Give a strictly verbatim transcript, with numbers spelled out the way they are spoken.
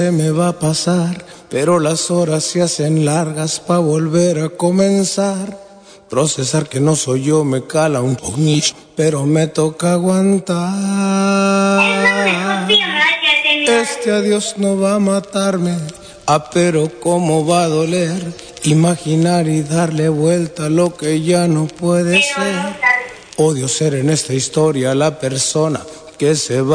Se me va a pasar, pero las horas se hacen largas pa' volver a comenzar. Procesar que no soy yo me cala un poquito, pero me toca aguantar. Este adiós no va a matarme, ah, pero cómo va a doler. Imaginar y darle vuelta a lo que ya no puede ser. Odio ser en esta historia la persona que se va.